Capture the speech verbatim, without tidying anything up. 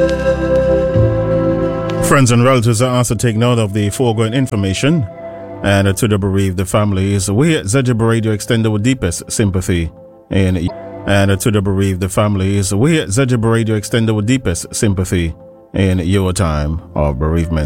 Friends and relatives are asked to take note of the foregoing information, and uh, to the bereaved families, we at Z J B Radio extend our deepest sympathy. In, and uh, to the bereaved families, we at Z J B Radio extend our deepest sympathy in your time of bereavement.